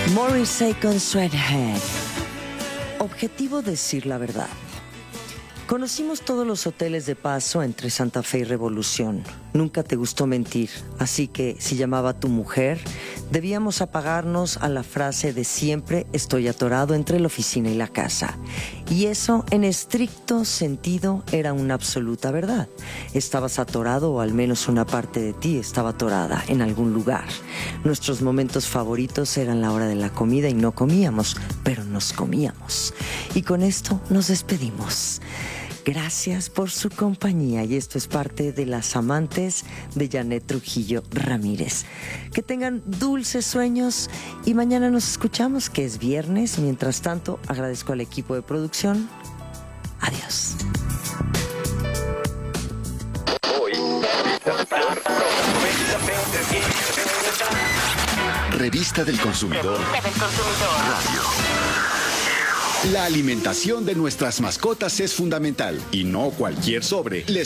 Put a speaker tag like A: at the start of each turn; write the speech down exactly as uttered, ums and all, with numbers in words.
A: Morrissey con Sweathead. Objetivo: decir la verdad. Conocimos todos los hoteles de paso entre Santa Fe y Revolución. Nunca te gustó mentir, así que si llamaba a tu mujer, debíamos apagarnos a la frase de siempre estoy atorado entre la oficina y la casa. Y eso, en estricto sentido, era una absoluta verdad. Estabas atorado, o al menos una parte de ti estaba atorada en algún lugar. Nuestros momentos favoritos eran la hora de la comida y no comíamos, pero nos comíamos. Y con esto nos despedimos. Gracias por su compañía, y esto es parte de Las Amantes de Janet Trujillo Ramírez. Que tengan dulces sueños y mañana nos escuchamos, que es viernes. Mientras tanto, agradezco al equipo de producción. Adiós.
B: Revista del Consumidor. Radio. La alimentación de nuestras mascotas es fundamental y no cualquier sobre les